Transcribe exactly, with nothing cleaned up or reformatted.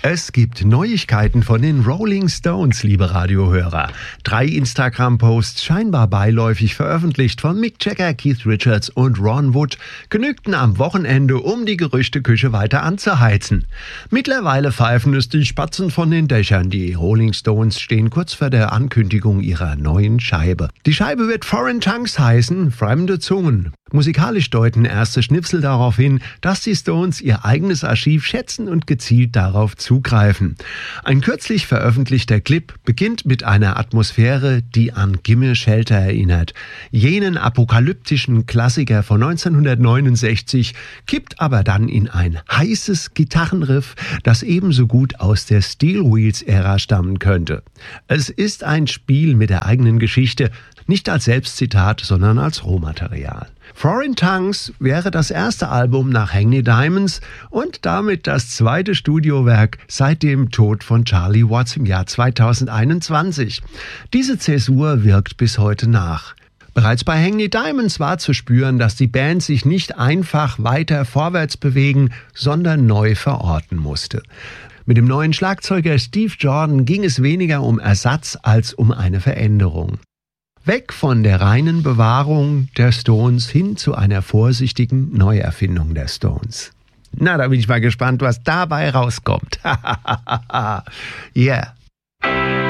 Es gibt Neuigkeiten von den Rolling Stones, liebe Radiohörer. Drei Instagram-Posts, scheinbar beiläufig veröffentlicht von Mick Jagger, Keith Richards und Ron Wood, genügten am Wochenende, um die Gerüchteküche weiter anzuheizen. Mittlerweile pfeifen es die Spatzen von den Dächern. Die Rolling Stones stehen kurz vor der Ankündigung ihrer neuen Scheibe. Die Scheibe wird Foreign Tongues heißen, fremde Zungen. Musikalisch deuten erste Schnipsel darauf hin, dass die Stones ihr eigenes Archiv schätzen und gezielt darauf zugreifen. Ein kürzlich veröffentlichter Clip beginnt mit einer Atmosphäre, die an Gimme Shelter erinnert. Jenen apokalyptischen Klassiker von neunzehnhundertneunundsechzig, kippt aber dann in ein heißes Gitarrenriff, das ebenso gut aus der Steel Wheels-Ära stammen könnte. Es ist ein Spiel mit der eigenen Geschichte, nicht als Selbstzitat, sondern als Rohmaterial. Foreign Tongues wäre das erste Album nach Hang the Diamonds und damit das zweite Studiowerk seit dem Tod von Charlie Watts im Jahr zweitausendeinundzwanzig. Diese Zäsur wirkt bis heute nach. Bereits bei Hang the Diamonds war zu spüren, dass die Band sich nicht einfach weiter vorwärts bewegen, sondern neu verorten musste. Mit dem neuen Schlagzeuger Steve Jordan ging es weniger um Ersatz als um eine Veränderung. Weg von der reinen Bewahrung der Stones hin zu einer vorsichtigen Neuerfindung der Stones. Na, da bin ich mal gespannt, was dabei rauskommt. Yeah.